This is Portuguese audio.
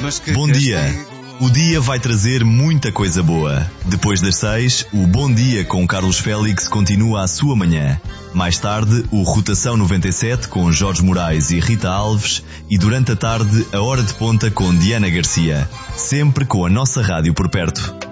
Bom dia. O dia vai trazer muita coisa boa. Depois das 6, o Bom Dia com Carlos Félix continua a sua manhã. Mais tarde, o Rotação 97 com Jorge Moraes e Rita Alves. E durante a tarde, a Hora de Ponta com Diana Garcia. Sempre com a nossa rádio por perto.